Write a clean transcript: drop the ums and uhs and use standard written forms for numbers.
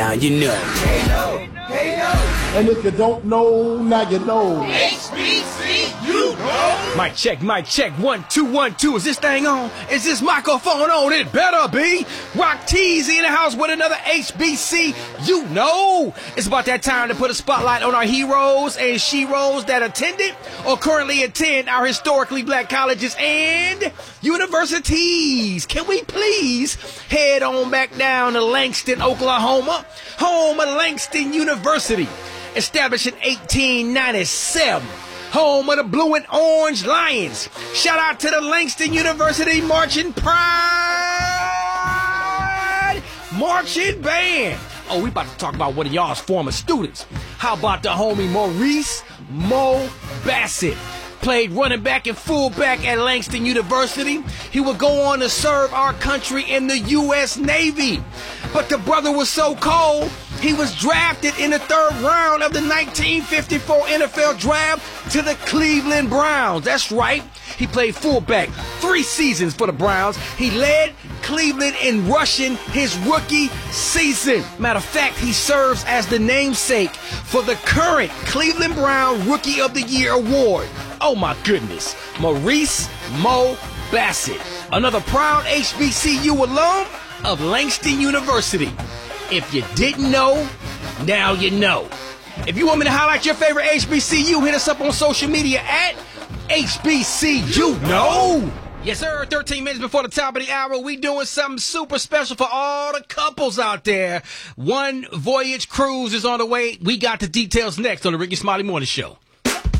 now you know. And if you don't know, now you know. HBC, you know. Mic check, 1 2 1 2. Is this thing on? Is this microphone on? It better be. Rock Teasy in the house with another HBC. You know, it's about that time to put a spotlight on our heroes and sheroes that attended or currently attend our historically black colleges and universities. Can we please head on back down to Langston, Oklahoma, home of Langston University, established in 1897. Home of the Blue and Orange Lions. Shout out to the Langston University Marching Pride Marching Band. Oh, we about to talk about one of y'all's former students. How about the homie Maurice Mo Bassett? Played running back and fullback at Langston University. He would go on to serve our country in the U.S. Navy. But the brother was so cold, he was drafted in the 3rd round of the 1954 NFL Draft to the Cleveland Browns. That's right. He played fullback 3 seasons for the Browns. He led Cleveland in rushing his rookie season. Matter of fact, he serves as the namesake for the current Cleveland Brown Rookie of the Year award. Oh my goodness. Maurice Mo Bassett, another proud HBCU alum of Langston University. If you didn't know, now you know. If you want me to highlight your favorite HBCU, hit us up on social media at HBCU Know. Yes, sir. 13 minutes before the top of the hour, we doing something super special for all the couples out there. One Voyage cruise is on the way. We got the details next on the Ricky Smiley Morning Show.